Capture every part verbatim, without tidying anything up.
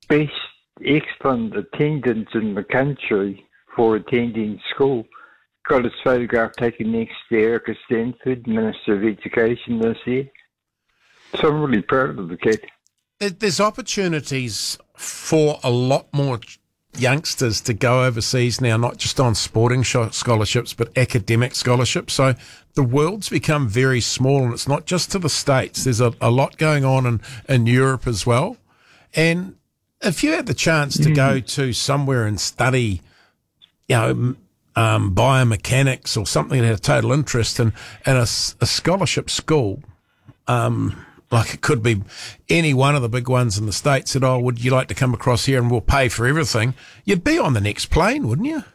best excellent attendance in the country for attending school. Got his photograph taken next to Erica Stanford, Minister of Education this year. So I'm really proud of the kid. There's opportunities for a lot more youngsters to go overseas now, not just on sporting scholarships, but academic scholarships. So the world's become very small, and it's not just to the States. There's a, a lot going on in, in Europe as well. And if you had the chance to go to somewhere and study, you know, um, biomechanics or something that had a total interest in, in a, a scholarship school, um, like it could be any one of the big ones in the States, said, oh, would you like to come across here and we'll pay for everything? You'd be on the next plane, wouldn't you?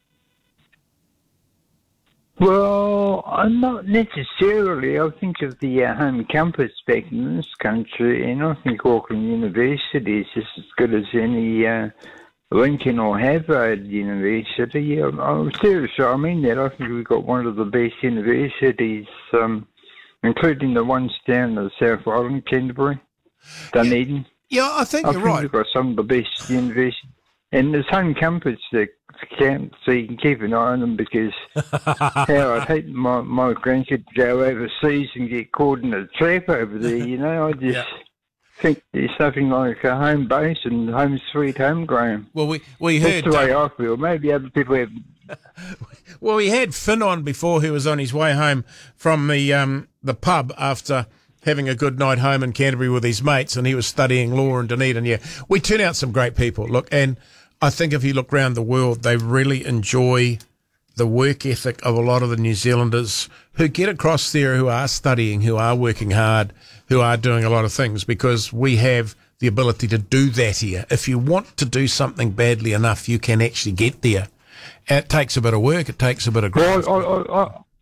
Well, I'm not necessarily. I think of the uh, home campus back in this country, and I think Auckland University is just as good as any uh, Lincoln or Harvard University. I'm, I'm serious, I mean that. I think we've got one of the best universities, um, including the ones down in the South Island, Canterbury, Dunedin. Yeah, yeah I think I you're think right. we've got some of the best universities. And there's home campus that count, so you can keep an eye on them, because how I'd hate my, my grandkid to go overseas and get caught in a trap over there, you know. I just Yeah. think there's something like a home base and home sweet home, Graham. Well, we, we That's heard... the way uh, I feel. Maybe other people have... well, we had Finn on before, who was on his way home from the um, the pub after having a good night home in Canterbury with his mates, and he was studying law in Dunedin. Yeah, we turn out some great people. Look, and I think if you look around the world, they really enjoy the work ethic of a lot of the New Zealanders who get across there, who are studying, who are working hard, who are doing a lot of things, because we have the ability to do that here. If you want to do something badly enough, you can actually get there. And it takes a bit of work. It takes a bit of graft. Well, I, I,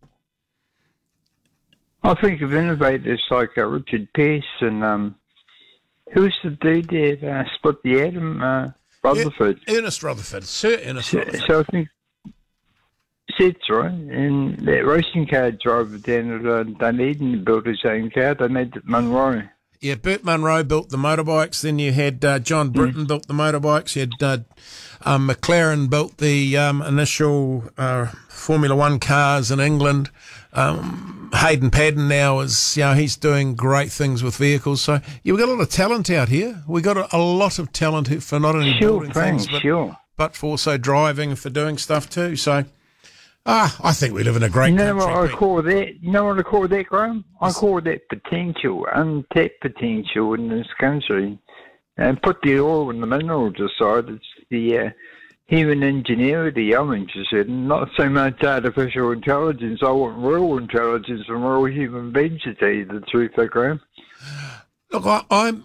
I, I think of innovators like uh, Richard Pearce and um, who's the dude that uh, split the atom? Uh, Rutherford. Ernest Rutherford. Sir Ernest So, Rutherford. so I think that's right. And that racing car driver down at uh, Dunedin built his own car. They made it Munro. Yeah, Bert Munro built the motorbikes. Then you had uh, John Britton mm. built the motorbikes. You had uh, um, McLaren built the um, initial uh, Formula One cars in England. Um, Hayden Padden now is, you know, he's doing great things with vehicles. So yeah, we've got a lot of talent out here. We've got a, a lot of talent who, for not only sure, building Frank, things, but, sure. but for also driving and for doing stuff too. So ah, I think we live in a great you know country. What I call that? You know what I call that, Graham? I call that potential, untapped potential in this country. And put the oil and the minerals aside, it's the uh, human ingenuity I'm interested in, not so much artificial intelligence. I want real intelligence from real human beings, to tell you the truth, though, Graham. Look, I, I'm,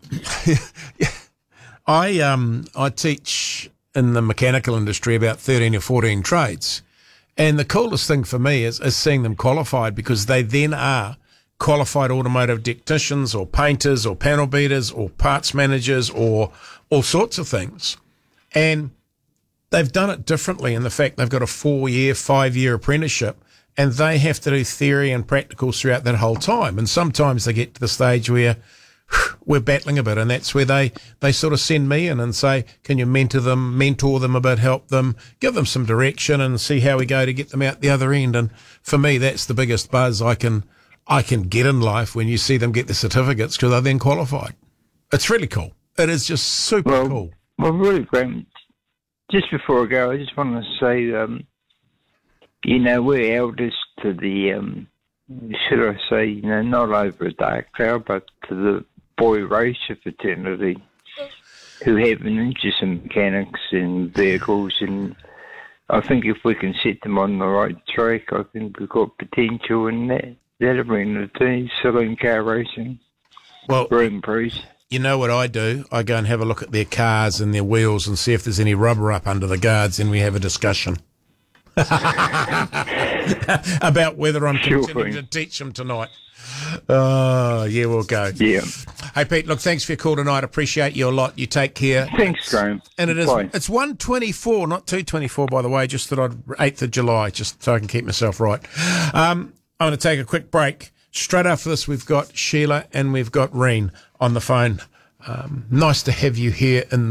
I um, I teach in the mechanical industry about thirteen or fourteen trades, and the coolest thing for me is, is seeing them qualified, because they then are qualified automotive technicians or painters or panel beaters or parts managers or all sorts of things, and they've done it differently in the fact they've got a four-year, five-year apprenticeship, and they have to do theory and practicals throughout that whole time. And sometimes they get to the stage where whew, we're battling a bit, and that's where they, they sort of send me in and say, can you mentor them, mentor them a bit, help them, give them some direction and see how we go to get them out the other end. And for me, that's the biggest buzz I can I can get in life, when you see them get the certificates, because they're then qualified. It's really cool. It is just super well, cool. Well, really, Graham, just before I go, I just want to say, um, you know, we're eldest to the, um, should I say, you know, not over a dark cloud, but to the boy racer fraternity, who have an interest in mechanics and vehicles. And I think if we can set them on the right track, I think we've got potential in that. That'll bring the team, selling car racing, well, Grand Prix. You know what I do? I go and have a look at their cars and their wheels and see if there's any rubber up under the guards, and we have a discussion about whether I'm sure continuing thing. to teach them tonight. Oh, yeah, we'll go. Yeah. Hey, Pete, look, thanks for your call tonight. Appreciate you a lot. You take care. Thanks, Graham. And it is, Bye. it's one twenty-four, not two twenty-four, by the way, just that I'd, eighth of July, just so I can keep myself right. Um, I'm going to take a quick break. Straight after this, we've got Sheila and we've got Reen on the phone. Um, nice to have you here in